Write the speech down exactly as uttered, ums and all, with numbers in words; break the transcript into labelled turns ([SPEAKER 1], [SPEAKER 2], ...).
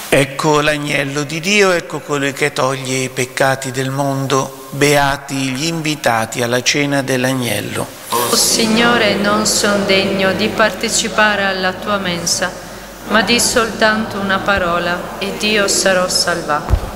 [SPEAKER 1] Ecco l'agnello di Dio, ecco colui che toglie i peccati del mondo. Beati gli invitati alla cena dell'agnello.
[SPEAKER 2] O Signore, non son degno di partecipare alla tua mensa, ma di soltanto una parola ed io sarò salvato.